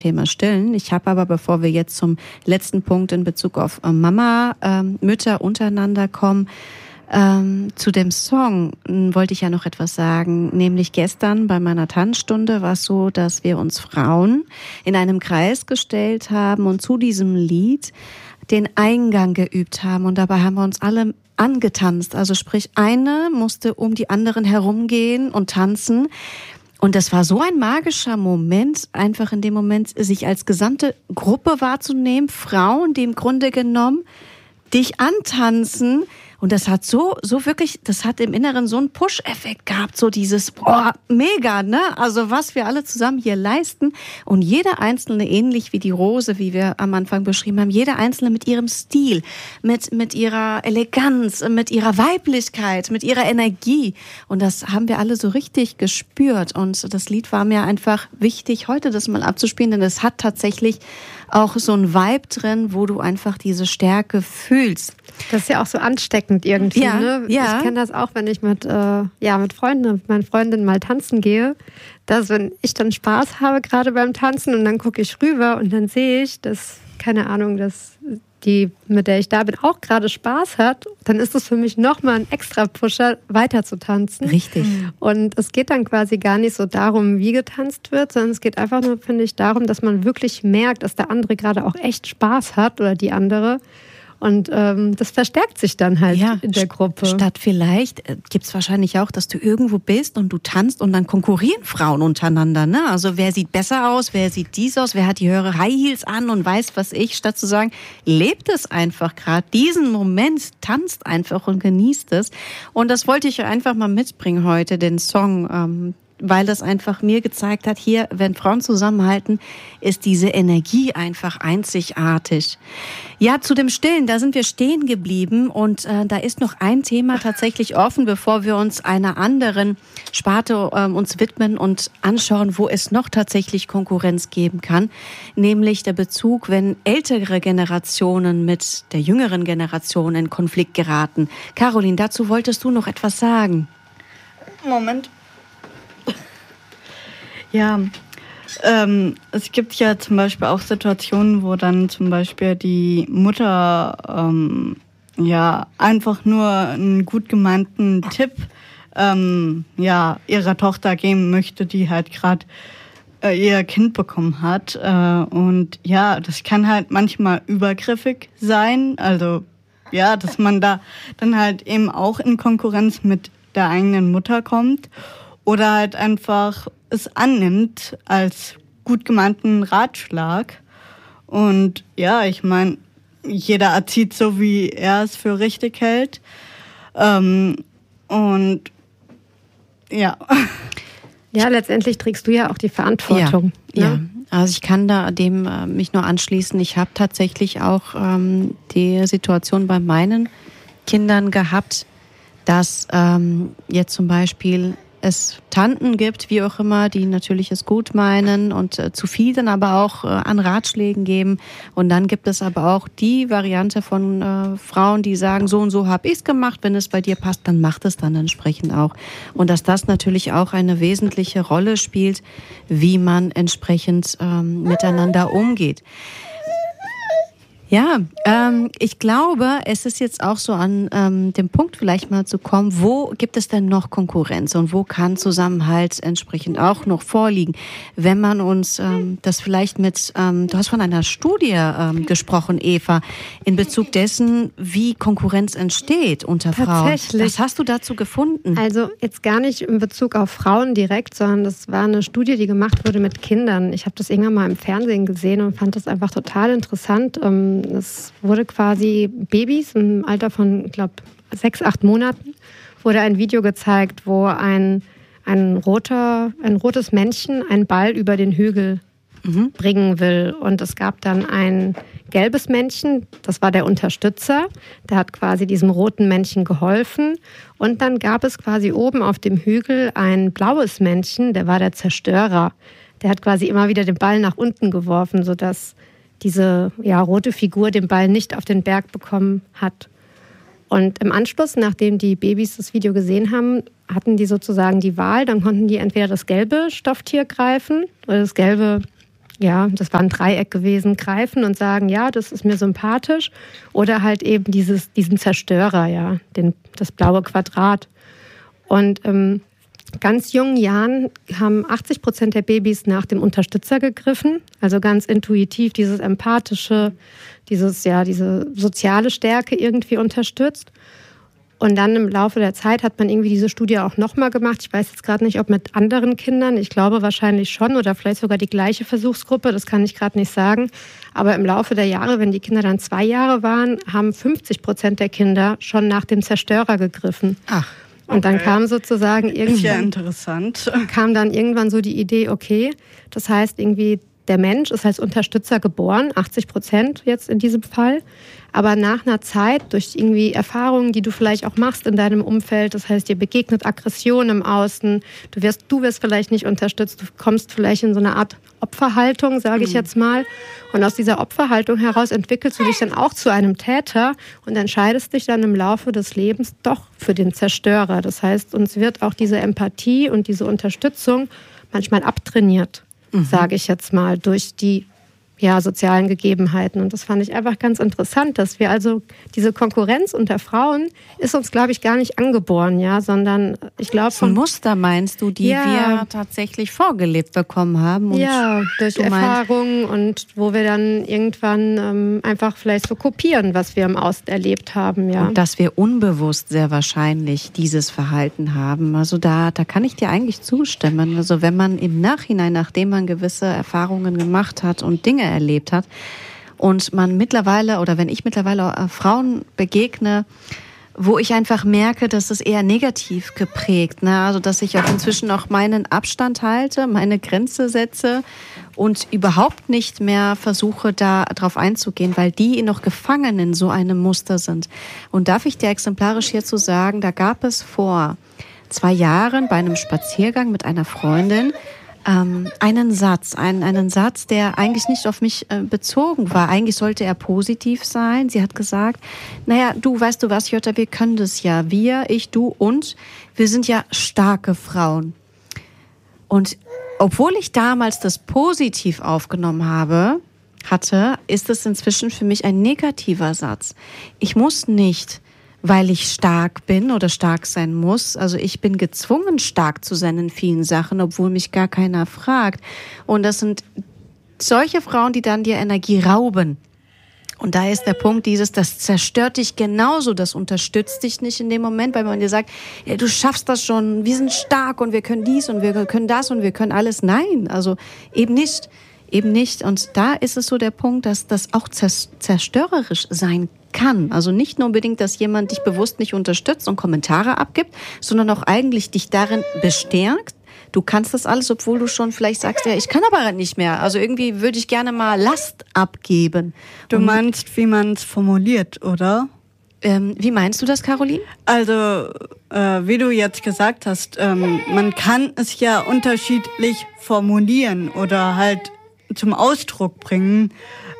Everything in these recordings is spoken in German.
Thema Stillen. Ich habe aber, bevor wir jetzt zum letzten Punkt in Bezug auf Mütter untereinander kommen, zu dem Song wollte ich ja noch etwas sagen. Nämlich gestern bei meiner Tanzstunde war es so, dass wir uns Frauen in einem Kreis gestellt haben und zu diesem Lied den Eingang geübt haben. Und dabei haben wir uns alle angetanzt. Also sprich, eine musste um die anderen herumgehen und tanzen. Und das war so ein magischer Moment, einfach in dem Moment sich als gesamte Gruppe wahrzunehmen, Frauen, die im Grunde genommen dich antanzen. Und das hat so wirklich, das hat im Inneren so einen Push-Effekt gehabt, so dieses, boah, mega, ne? Also was wir alle zusammen hier leisten. Und jeder Einzelne, ähnlich wie die Rose, wie wir am Anfang beschrieben haben, jeder Einzelne mit ihrem Stil, mit ihrer Eleganz, mit ihrer Weiblichkeit, mit ihrer Energie. Und das haben wir alle so richtig gespürt. Und das Lied war mir einfach wichtig, heute das mal abzuspielen, denn es hat tatsächlich auch so ein Vibe drin, wo du einfach diese Stärke fühlst. Das ist ja auch so ansteckend irgendwie, ja, ne? Ja. Ich kenne das auch, wenn ich mit Freunden, mit meinen Freundinnen mal tanzen gehe, dass wenn ich dann Spaß habe, gerade beim Tanzen, und dann gucke ich rüber und dann sehe ich, dass, keine Ahnung, dass die, mit der ich da bin, auch gerade Spaß hat, dann ist es für mich nochmal ein extra Pusher, weiter zu tanzen. Richtig. Und es geht dann quasi gar nicht so darum, wie getanzt wird, sondern es geht einfach nur, finde ich, darum, dass man wirklich merkt, dass der andere gerade auch echt Spaß hat oder die andere. Und das verstärkt sich dann halt in der Gruppe. Statt vielleicht gibt's wahrscheinlich auch, dass du irgendwo bist und du tanzt und dann konkurrieren Frauen untereinander. Ne? Also wer sieht besser aus, wer sieht dies aus, wer hat die höhere High Heels an und weiß was ich. Statt zu sagen, lebt es einfach gerade, diesen Moment, tanzt einfach und genießt es. Und das wollte ich einfach mal mitbringen heute, den Song, weil das einfach mir gezeigt hat, hier, wenn Frauen zusammenhalten, ist diese Energie einfach einzigartig. Ja, zu dem Stillen, da sind wir stehen geblieben und da ist noch ein Thema tatsächlich offen, bevor wir uns einer anderen Sparte uns widmen und anschauen, wo es noch tatsächlich Konkurrenz geben kann, nämlich der Bezug, wenn ältere Generationen mit der jüngeren Generation in Konflikt geraten. Caroline, dazu wolltest du noch etwas sagen? Moment. Ja, es gibt ja zum Beispiel auch Situationen, wo dann zum Beispiel die Mutter einfach nur einen gut gemeinten Tipp ihrer Tochter geben möchte, die halt gerade ihr Kind bekommen hat. Und ja, das kann halt manchmal übergriffig sein. Also ja, dass man da dann halt eben auch in Konkurrenz mit der eigenen Mutter kommt oder halt einfach es annimmt als gut gemeinten Ratschlag. Und ja, ich meine, jeder erzieht so, wie er es für richtig hält. Und ja. Ja, letztendlich trägst du ja auch die Verantwortung. Ja, ne? Also ich kann da dem mich nur anschließen. Ich habe tatsächlich auch die Situation bei meinen Kindern gehabt, dass jetzt zum Beispiel es Tanten gibt, wie auch immer, die natürlich es gut meinen und zu viel dann aber auch an Ratschlägen geben. Und dann gibt es aber auch die Variante von Frauen, die sagen, so und so habe ich es gemacht, wenn es bei dir passt, dann macht es dann entsprechend auch. Und dass das natürlich auch eine wesentliche Rolle spielt, wie man entsprechend miteinander umgeht. Ja, ich glaube, es ist jetzt auch so an dem Punkt vielleicht mal zu kommen, wo gibt es denn noch Konkurrenz und wo kann Zusammenhalt entsprechend auch noch vorliegen? Wenn man uns das vielleicht mit, du hast von einer Studie gesprochen, Eva, in Bezug dessen, wie Konkurrenz entsteht unter Frauen. Tatsächlich. Was hast du dazu gefunden? Also jetzt gar nicht in Bezug auf Frauen direkt, sondern das war eine Studie, die gemacht wurde mit Kindern. Ich habe das irgendwann mal im Fernsehen gesehen und fand das einfach total interessant. Es wurde quasi Babys im Alter von, ich glaube, 6, 8 Monaten, wurde ein Video gezeigt, wo ein rotes Männchen einen Ball über den Hügel bringen will. Und es gab dann ein gelbes Männchen, das war der Unterstützer, der hat quasi diesem roten Männchen geholfen. Und dann gab es quasi oben auf dem Hügel ein blaues Männchen, der war der Zerstörer. Der hat quasi immer wieder den Ball nach unten geworfen, sodass diese rote Figur den Ball nicht auf den Berg bekommen hat. Und im Anschluss, nachdem die Babys das Video gesehen haben, hatten die sozusagen die Wahl. Dann konnten die entweder das gelbe Stofftier greifen oder das gelbe das war ein Dreieck gewesen, greifen und sagen, ja, das ist mir sympathisch. Oder halt eben diesen Zerstörer, ja, das blaue Quadrat. Und ganz jungen Jahren haben 80% der Babys nach dem Unterstützer gegriffen. Also ganz intuitiv dieses Empathische, diese soziale Stärke irgendwie unterstützt. Und dann im Laufe der Zeit hat man irgendwie diese Studie auch nochmal gemacht. Ich weiß jetzt gerade nicht, ob mit anderen Kindern. Ich glaube wahrscheinlich schon oder vielleicht sogar die gleiche Versuchsgruppe. Das kann ich gerade nicht sagen. Aber im Laufe der Jahre, wenn die Kinder dann 2 Jahre waren, haben 50% der Kinder schon nach dem Zerstörer gegriffen. Ach. Und dann kam sozusagen irgendwann, ist ja interessant. Kam dann irgendwann so die Idee, okay, das heißt irgendwie, der Mensch ist als Unterstützer geboren, 80% jetzt in diesem Fall. Aber nach einer Zeit, durch irgendwie Erfahrungen, die du vielleicht auch machst in deinem Umfeld, das heißt, dir begegnet Aggression im Außen, du wirst vielleicht nicht unterstützt, du kommst vielleicht in so eine Art Opferhaltung, sage ich jetzt mal. Und aus dieser Opferhaltung heraus entwickelst du dich dann auch zu einem Täter und entscheidest dich dann im Laufe des Lebens doch für den Zerstörer. Das heißt, uns wird auch diese Empathie und diese Unterstützung manchmal abtrainiert, sage ich jetzt mal, durch die sozialen Gegebenheiten. Und das fand ich einfach ganz interessant, dass wir also diese Konkurrenz unter Frauen ist uns, glaube ich, gar nicht angeboren, sondern ich glaube... So Muster meinst du, die wir tatsächlich vorgelebt bekommen haben? Und durch Erfahrungen und wo wir dann irgendwann einfach vielleicht so kopieren, was wir im Außen erlebt haben. Ja. Und dass wir unbewusst sehr wahrscheinlich dieses Verhalten haben. Also da kann ich dir eigentlich zustimmen. Also wenn man im Nachhinein, nachdem man gewisse Erfahrungen gemacht hat und Dinge erlebt hat und man mittlerweile oder wenn ich mittlerweile Frauen begegne, wo ich einfach merke, dass es eher negativ geprägt, also dass ich auch inzwischen auch meinen Abstand halte, meine Grenze setze und überhaupt nicht mehr versuche, da drauf einzugehen, weil die noch gefangen in so einem Muster sind. Und darf ich dir exemplarisch hierzu sagen, da gab es vor 2 Jahren bei einem Spaziergang mit einer Freundin einen Satz, der eigentlich nicht auf mich bezogen war. Eigentlich sollte er positiv sein. Sie hat gesagt, du, weißt du was, Jutta, wir können das ja. Wir, ich, du und wir sind ja starke Frauen. Und obwohl ich damals das positiv aufgenommen hatte, ist es inzwischen für mich ein negativer Satz. Ich muss nicht, weil ich stark bin oder stark sein muss. Also ich bin gezwungen, stark zu sein in vielen Sachen, obwohl mich gar keiner fragt. Und das sind solche Frauen, die dann dir Energie rauben. Und da ist der Punkt das zerstört dich genauso, das unterstützt dich nicht in dem Moment, weil man dir sagt, ja, du schaffst das schon, wir sind stark und wir können dies und wir können das und wir können alles. Nein, also eben nicht. Und da ist es so der Punkt, dass das auch zerstörerisch sein kann. Also nicht nur unbedingt, dass jemand dich bewusst nicht unterstützt und Kommentare abgibt, sondern auch eigentlich dich darin bestärkt. Du kannst das alles, obwohl du schon vielleicht sagst, ja, ich kann aber nicht mehr. Also irgendwie würde ich gerne mal Last abgeben. Du meinst, wie man es formuliert, oder? Wie meinst du das, Caroline? Also, wie du jetzt gesagt hast, man kann es ja unterschiedlich formulieren oder halt zum Ausdruck bringen.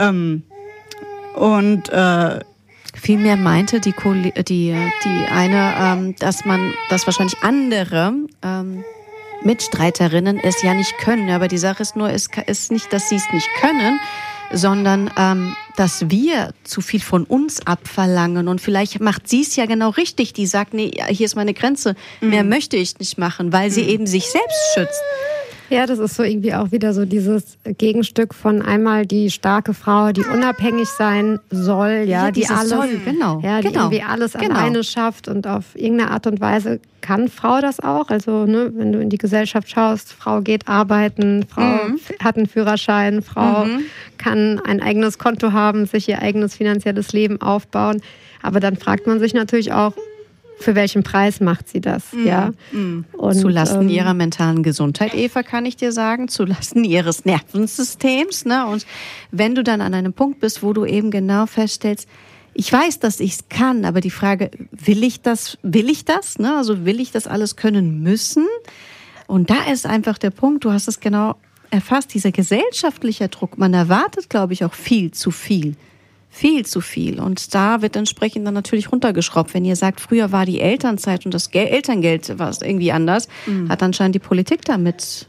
Vielmehr meinte die eine, dass wahrscheinlich andere Mitstreiterinnen es ja nicht können. Aber die Sache ist nur, es ist nicht, dass sie es nicht können, sondern dass wir zu viel von uns abverlangen. Und vielleicht macht sie es ja genau richtig. Die sagt, nee, hier ist meine Grenze. Mehr möchte ich nicht machen, weil sie eben sich selbst schützt. Ja, das ist so irgendwie auch wieder so dieses Gegenstück von einmal die starke Frau, die unabhängig sein soll, die alles, die irgendwie alles alleine schafft und auf irgendeine Art und Weise kann Frau das auch. Also wenn du in die Gesellschaft schaust, Frau geht arbeiten, Frau hat einen Führerschein, Frau kann ein eigenes Konto haben, sich ihr eigenes finanzielles Leben aufbauen. Aber dann fragt man sich natürlich auch, für welchen Preis macht sie das? Und, zulasten ihrer mentalen Gesundheit, Eva, kann ich dir sagen, zulasten ihres Nervensystems. Und wenn du dann an einem Punkt bist, wo du eben genau feststellst, ich weiß, dass ich es kann, aber die Frage, will ich das? Also will ich das alles können müssen? Und da ist einfach der Punkt, du hast es genau erfasst, dieser gesellschaftliche Druck, man erwartet, glaube ich, auch viel zu viel. Viel zu viel. Und da wird entsprechend dann natürlich runtergeschraubt. Wenn ihr sagt, früher war die Elternzeit und das Elterngeld war irgendwie anders, hat anscheinend die Politik damit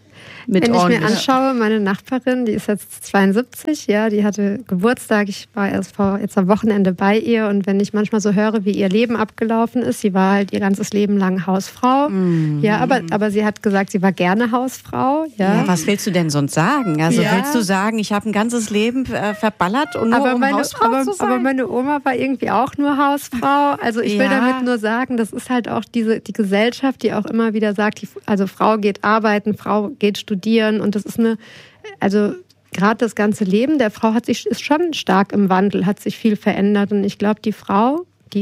Wenn ich mir anschaue, meine Nachbarin, die ist jetzt 72, ja, die hatte Geburtstag. Ich war jetzt am Wochenende bei ihr und wenn ich manchmal so höre, wie ihr Leben abgelaufen ist, sie war halt ihr ganzes Leben lang Hausfrau. Ja, aber sie hat gesagt, sie war gerne Hausfrau. Ja, was willst du denn sonst sagen? Also willst du sagen, ich habe ein ganzes Leben verballert und nur Hausfrau zu sein? Aber meine Oma war irgendwie auch nur Hausfrau. Also ich will damit nur sagen, das ist halt auch die Gesellschaft, die auch immer wieder sagt, also Frau geht arbeiten, Frau geht studieren und das ist also gerade das ganze Leben der Frau ist schon stark im Wandel, hat sich viel verändert und ich glaube, die Frau,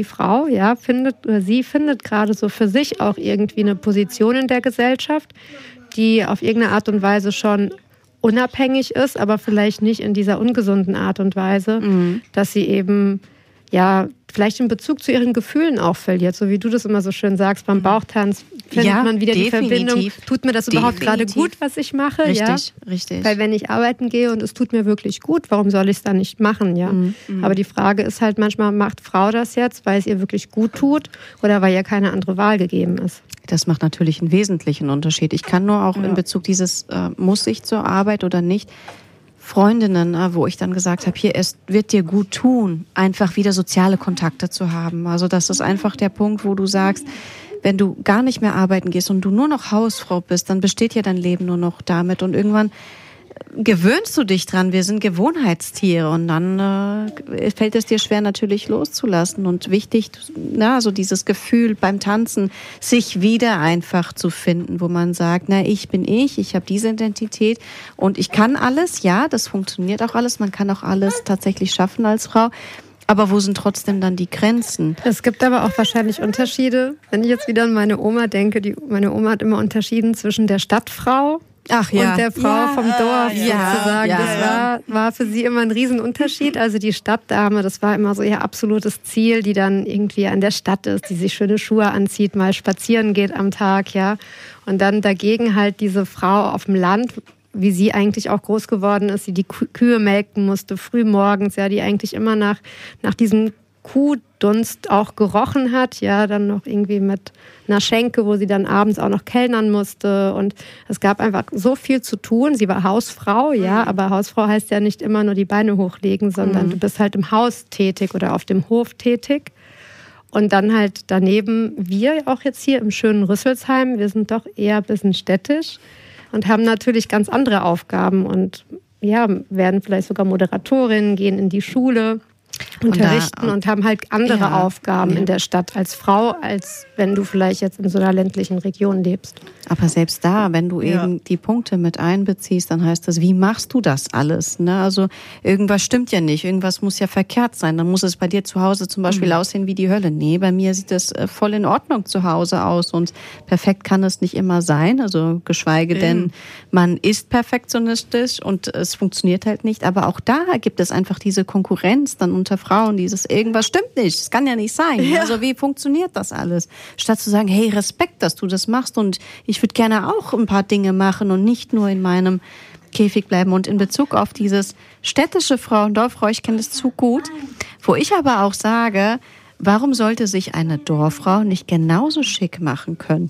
findet gerade so für sich auch irgendwie eine Position in der Gesellschaft, die auf irgendeine Art und Weise schon unabhängig ist, aber vielleicht nicht in dieser ungesunden Art und Weise, dass sie eben vielleicht in Bezug zu ihren Gefühlen auch verliert, so wie du das immer so schön sagst, beim Bauchtanz findet man wieder die Verbindung. Tut mir das überhaupt gerade gut, was ich mache? Richtig. Weil wenn ich arbeiten gehe und es tut mir wirklich gut, warum soll ich es dann nicht machen? Ja. Aber die Frage ist halt manchmal, macht Frau das jetzt, weil es ihr wirklich gut tut oder weil ihr keine andere Wahl gegeben ist? Das macht natürlich einen wesentlichen Unterschied. Ich kann nur auch in Bezug dieses, muss ich zur Arbeit oder nicht, Freundinnen, wo ich dann gesagt habe, hier, es wird dir gut tun, einfach wieder soziale Kontakte zu haben. Also das ist einfach der Punkt, wo du sagst, wenn du gar nicht mehr arbeiten gehst und du nur noch Hausfrau bist, dann besteht ja dein Leben nur noch damit und irgendwann gewöhnst du dich dran. Wir sind Gewohnheitstiere und dann fällt es dir schwer natürlich loszulassen und wichtig, so dieses Gefühl beim Tanzen, sich wieder einfach zu finden, wo man sagt, ich bin ich habe diese Identität und ich kann alles, das funktioniert auch alles, man kann auch alles tatsächlich schaffen als Frau. Aber wo sind trotzdem dann die Grenzen? Es gibt aber auch wahrscheinlich Unterschiede. Wenn ich jetzt wieder an meine Oma denke, meine Oma hat immer unterschieden zwischen der Stadtfrau und der Frau vom Dorf sozusagen. Das war für sie immer ein Riesenunterschied. Also die Stadtdame, das war immer so ihr absolutes Ziel, die dann irgendwie an der Stadt ist, die sich schöne Schuhe anzieht, mal spazieren geht am Tag, Und dann dagegen halt diese Frau auf dem Land, wie sie eigentlich auch groß geworden ist, die Kühe melken musste, früh morgens, die eigentlich immer nach diesem Kuhdunst auch gerochen hat, dann noch irgendwie mit einer Schenke, wo sie dann abends auch noch kellnern musste und es gab einfach so viel zu tun. Sie war Hausfrau, aber Hausfrau heißt ja nicht immer nur die Beine hochlegen, sondern du bist halt im Haus tätig oder auf dem Hof tätig. Und dann halt daneben wir auch jetzt hier im schönen Rüsselsheim, wir sind doch eher ein bisschen städtisch und haben natürlich ganz andere Aufgaben und werden vielleicht sogar Moderatorinnen, gehen in die Schule, unterrichten und haben halt andere Aufgaben in der Stadt als Frau, als wenn du vielleicht jetzt in so einer ländlichen Region lebst. Aber selbst da, wenn du eben die Punkte mit einbeziehst, dann heißt das, wie machst du das alles? Also irgendwas stimmt ja nicht, irgendwas muss ja verkehrt sein. Dann muss es bei dir zu Hause zum Beispiel aussehen wie die Hölle. Nee, bei mir sieht das voll in Ordnung zu Hause aus und perfekt kann es nicht immer sein. Also geschweige denn, man ist perfektionistisch und es funktioniert halt nicht. Aber auch da gibt es einfach diese Konkurrenz dann unter Frauen, dieses irgendwas stimmt nicht, das kann ja nicht sein. Also wie funktioniert das alles? Statt zu sagen, hey, Respekt, dass du das machst und ich würde gerne auch ein paar Dinge machen und nicht nur in meinem Käfig bleiben. Und in Bezug auf dieses städtische Frau und Dorffrau, ich kenne das zu gut, wo ich aber auch sage, warum sollte sich eine Dorffrau nicht genauso schick machen können?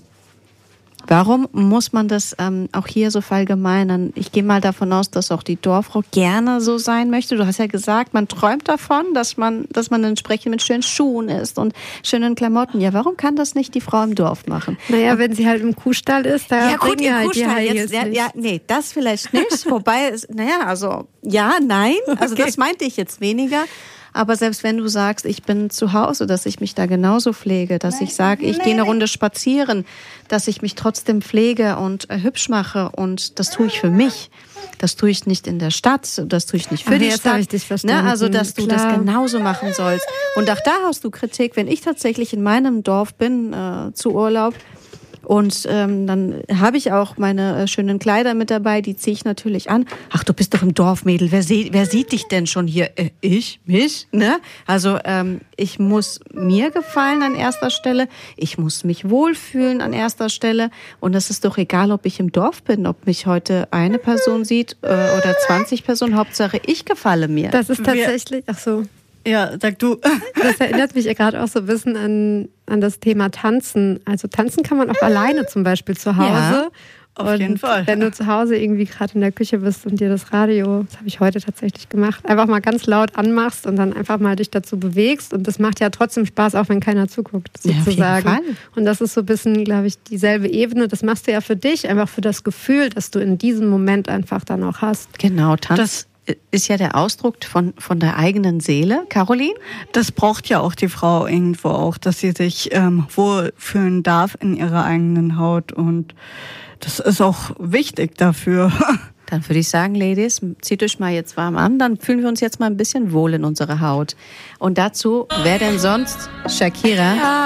Warum muss man das auch hier so verallgemeinern? Ich gehe mal davon aus, dass auch die Dorffrau gerne so sein möchte. Du hast ja gesagt, man träumt davon, dass man entsprechend mit schönen Schuhen ist und schönen Klamotten. Ja, warum kann das nicht die Frau im Dorf machen? Naja, wenn sie halt im Kuhstall ist, da bringen ja halt Kuhstall die jetzt, nee, das vielleicht nicht. Wobei, nein. Also das meinte ich jetzt weniger. Aber selbst wenn du sagst, ich bin zu Hause, dass ich mich da genauso pflege, dass ich sage, ich gehe eine Runde spazieren, dass ich mich trotzdem pflege und hübsch mache und das tue ich für mich. Das tue ich nicht in der Stadt, das tue ich nicht für die Stadt. Habe ich dich verstanden. Also, dass du das genauso machen sollst. Und auch da hast du Kritik, wenn ich tatsächlich in meinem Dorf bin, zu Urlaub, und dann habe ich auch meine schönen Kleider mit dabei, die ziehe ich natürlich an. Ach, du bist doch im Dorf, Mädel. Wer sieht dich denn schon hier? Mich? Ne? Also ich muss mir gefallen an erster Stelle. Ich muss mich wohlfühlen an erster Stelle. Und es ist doch egal, ob ich im Dorf bin, ob mich heute eine Person sieht oder 20 Personen. Hauptsache, ich gefalle mir. Das ist tatsächlich, ach so. Ja, sag du. Das erinnert mich gerade auch so ein bisschen an das Thema Tanzen. Also tanzen kann man auch alleine zum Beispiel zu Hause. Auf jeden Fall. Wenn du zu Hause irgendwie gerade in der Küche bist und dir das Radio, das habe ich heute tatsächlich gemacht, einfach mal ganz laut anmachst und dann einfach mal dich dazu bewegst. Und das macht ja trotzdem Spaß, auch wenn keiner zuguckt, sozusagen. Ja, auf jeden Fall. Und das ist so ein bisschen, glaube ich, dieselbe Ebene. Das machst du ja für dich, einfach für das Gefühl, dass du in diesem Moment einfach dann auch hast. Genau, das ist ja der Ausdruck von der eigenen Seele. Caroline? Das braucht ja auch die Frau irgendwo auch, dass sie sich wohlfühlen darf in ihrer eigenen Haut. Und das ist auch wichtig dafür. Dann würde ich sagen, Ladies, zieht euch mal jetzt warm an, dann fühlen wir uns jetzt mal ein bisschen wohl in unserer Haut. Und dazu, wer denn sonst? Shakira.